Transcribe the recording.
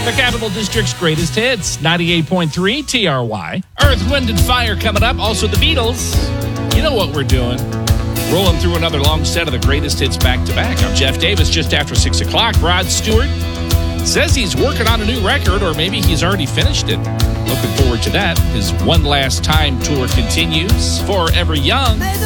The Capital District's greatest hits, 98.3 TRY. Earth, Wind, and Fire coming up. Also the Beatles. You know what we're doing. Rolling through another long set of the greatest hits back-to-back. I'm Jeff Davis, just after 6 o'clock. Rod Stewart says he's working on a new record, or maybe he's already finished it. Looking forward to that. His One Last Time tour continues. Forever Young.